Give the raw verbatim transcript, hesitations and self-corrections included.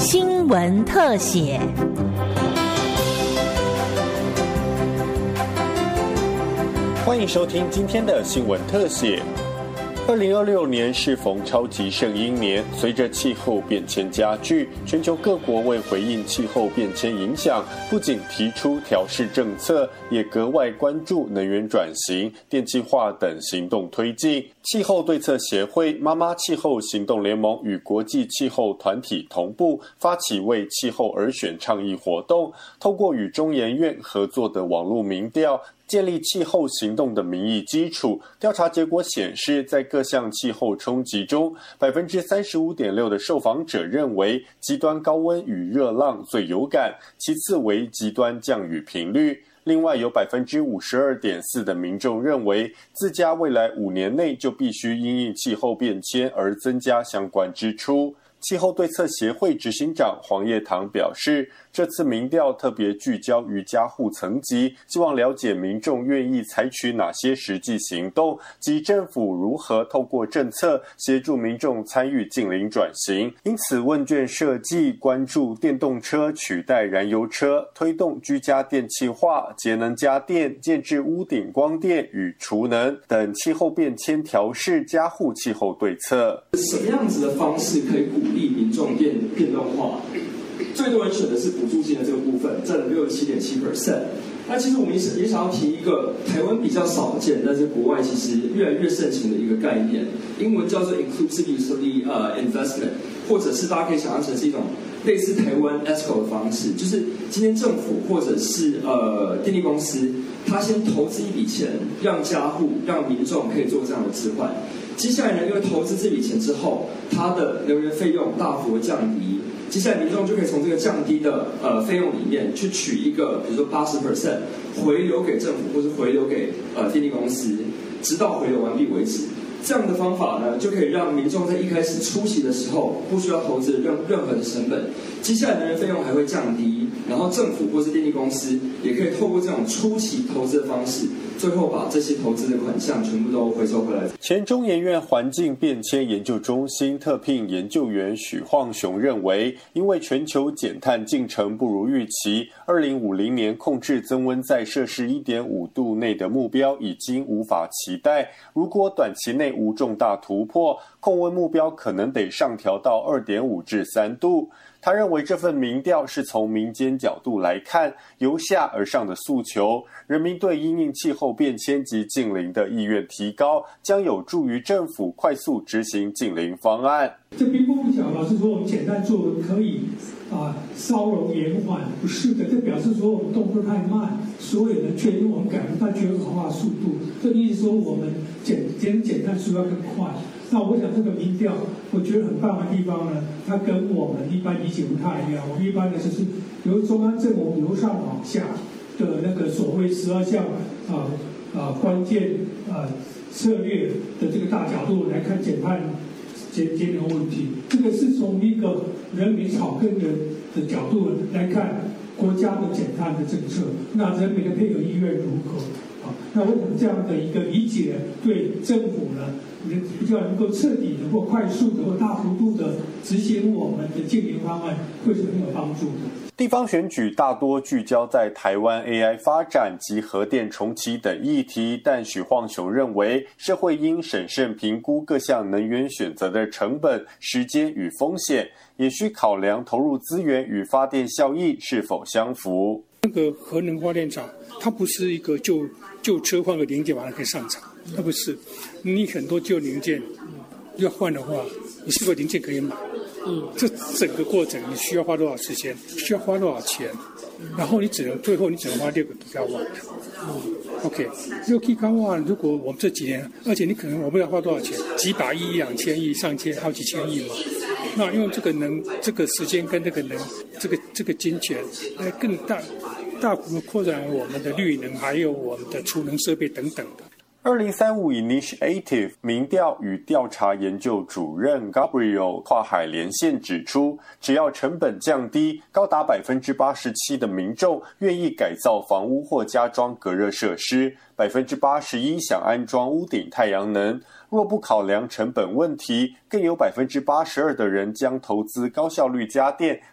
新闻特写。 欢迎收听今天的新闻特写。二零二六年适逢超级圣婴年，随着气候变迁加剧，全球各国为回应气候变迁影响，不仅提出调适政策，也格外关注能源转型、电气化等行动推进。气候对策协会、妈妈气候行动联盟与国际气候团体同步发起为气候而选倡议活动，透过与中研院合作的网络民调，建立气候行动的民意基础。调查结果显示，在各项气候冲击中， 百分之三十五点六 的受访者认为极端高温与热浪最有感，其次为极端降雨频率。另外有 百分之五十二点四 的民众认为自家未来五年内就必须因应气候变迁而增加相关支出。气候对策协会执行长黄叶堂表示，这次民调特别聚焦于家户层级，希望了解民众愿意采取哪些实际行动，及政府如何透过政策协助民众参与净零转型。因此问卷设计关注电动车取代燃油车、推动居家电气化、节能家电、建置屋顶光电与储能等气候变迁调适家户气候对策。 什么样子的方式可以鼓励民众电电动化？最多人选的是补助金的这个部分，占了 百分之六十七点七。那其实我们也想要提一个台湾比较少见，但是国外其实越来越盛行的一个概念，英文叫做 inclusive utility investment， 或者是大家可以想象成是一种类似台湾 E S C O 的方式，就是今天政府或者是呃电力公司，他先投资一笔钱，让家户、让民众可以做这样的置换。接下来呢，因为投资这笔钱之后，它的能源费用大幅降低。接下来民众就可以从这个降低的呃费用里面去取一个，比如说 百分之八十 回流给政府，或是回流给呃电力公司，直到回流完毕为止。这样的方法呢，就可以让民众在一开始初期的时候不需要投资任任何的成本，接下来能源费用还会降低，然后政府或是电力公司也可以透过这种初期投资的方式，最后把这些投资的款项全部都回收回来。 前中研院环境变迁研究中心特聘研究员许晃雄认为，因为全球减碳进程不如预期，二零五零年控制增温在摄氏 一点五度内的目标已经无法期待，如果短期内无重大突破，控温目标可能得上调到 二点五至三度。他认为这份民调是从民间角度来看，由下而上的诉求，人民对因应气候变迁及净零的意愿提高，将有助于政府快速执行净零方案。 这并不表示说我们简单作文可以啊稍容延缓，不是的，这表示说我们动作太慢，所有人确定我们赶不上全球化速度，这意思说我们减减减碳速度要更快。那我想这个民调，我觉得很棒的地方呢，它跟我们一般理解不太一样。我们一般的就是由中央政府由上往下的那个所谓十二项啊啊关键啊策略的这个大角度来看减碳节节能问题，这个是从一个人民草根的的角度来看国家的减碳的政策，那人民的配合意愿如何？啊，那我想这样的一个理解对政府呢，比较能够彻底的或快速的或大幅度的执行我们的净零方案，会是很有帮助的。 地方选举大多聚焦在台湾 A I 发展及核电重启等议题，但许晃雄认为，社会应审慎评估各项能源选择的成本、时间与风险，也需考量投入资源与发电效益是否相符。 那个核能发电厂，它不是一个旧旧车换个零件把它可以上场，它不是。你很多旧零件要换的话，你是否零件可以买？嗯，这整个过程你需要花多少时间？需要花多少钱？然后你只能最后你只能花六个吉瓦。嗯 ，OK， 六吉瓦，如果我们这几年，而且你可能我们要花多少钱？几百亿、两千亿、上千、好几千亿嘛。那用这个能、这个时间跟这个能、这个这个金钱来更大大幅扩展我们的绿能，还有我们的储能设备等等的。 二零三五 Initiative 民调与调查研究主任 Gabriel 跨海连线指出，只要成本降低，高达 百分之八十七 的民众愿意改造房屋或加装隔热设施， 百分之八十一 想安装屋顶太阳能。若不考量成本问题，更有 百分之八十二 的人将投资高效率家电，